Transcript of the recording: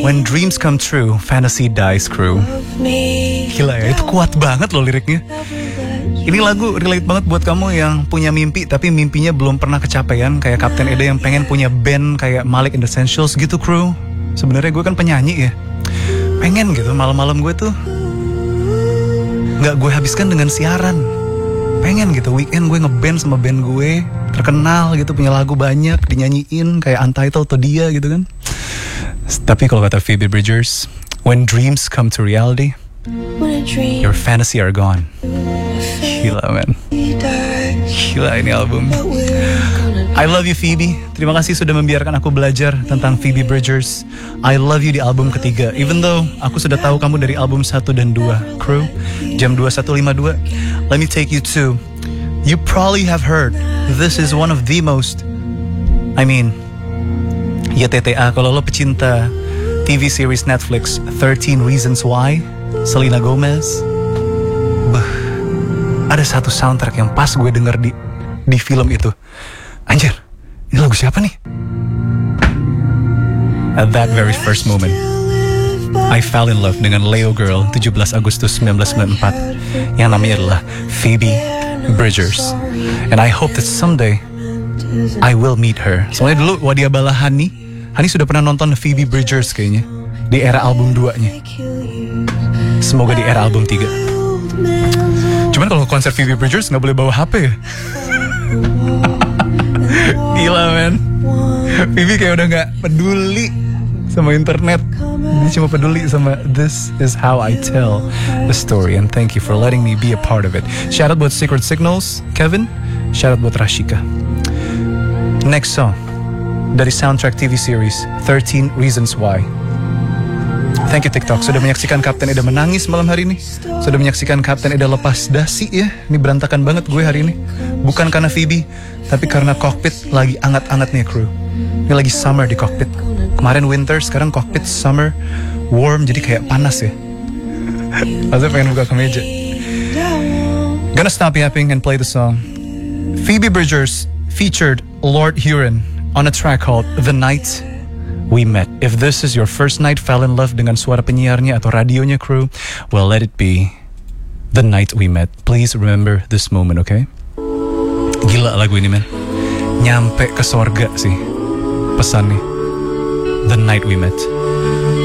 When dreams come true, fantasy dies, crew. Gila ya, itu kuat banget loh liriknya. Ini lagu relate banget buat kamu yang punya mimpi tapi mimpinya belum pernah kecapean, kayak Kapten Eda yang pengen punya band kayak Malik and the Essentials gitu, crew. Sebenarnya gue kan penyanyi ya, pengen gitu malam-malam gue tuh nggak gue habiskan dengan siaran. Pengen gitu weekend gue ngeband sama band gue terkenal gitu, punya lagu banyak dinyanyiin kayak Untitled atau Dia gitu kan. Tapi kalau kata Phoebe Bridgers, when dreams come to reality, your fantasy are gone. Gila man, gila ini album. I love you Phoebe. Terima kasih sudah membiarkan aku belajar tentang Phoebe Bridgers. I love you di album ketiga, even though aku sudah tahu kamu dari album 1 dan 2. Crew, jam 21.52. Let me take you to, you probably have heard, this is one of the most, YTTA kalau lo pecinta TV series Netflix 13 Reasons Why, Selena Gomez. Ada satu soundtrack yang pas gue denger di film itu. Anjir, ini lagu siapa nih? At that very first moment, I fell in love dengan Leo Girl 17 Agustus 1994 yang namanya adalah Phoebe Bridgers. And I hope that someday I will meet her. Soalnya dulu Wadia Bala Hani sudah pernah nonton Phoebe Bridgers kayaknya di era album 2-nya. Semoga di era album 3. Cuman kalau konser Phoebe Bridgers gak boleh bawa HP ya. Gila man, Phoebe kayak udah gak peduli sama internet. Dia cuma peduli sama this is how I tell the story. And thank you for letting me be a part of it. Shout out buat Secret Signals, Kevin. Shout out buat Rashika. Next song dari soundtrack TV series 13 Reasons Why. Thank you TikTok sudah menyaksikan Kapten Eda menangis malam hari ini. Sudah menyaksikan Kapten Eda lepas dasi ya. Ini berantakan banget gue hari ini. Bukan karena Phoebe, tapi karena cockpit lagi anget-angetnya crew. Ini lagi summer di cockpit. Kemarin winter, sekarang cockpit summer, warm, jadi kayak panas ya. Maksudnya pengen buka kemeja. Gonna stop yapping and play the song. Phoebe Bridgers featured Lord Huron on a track called The Night We Met. If this is your first night fell in love dengan suara penyiarnya atau radionya crew, well let it be The Night We Met. Please remember this moment, okay? Gila lagu ini man, nyampe ke sorga sih pesannya. The Night We Met.